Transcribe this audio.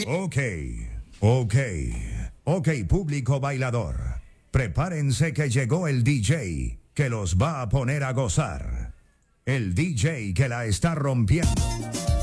Ok, ok, ok, público bailador. Prepárense que llegó el DJ que los va a poner a gozar. El DJ que la está rompiendo.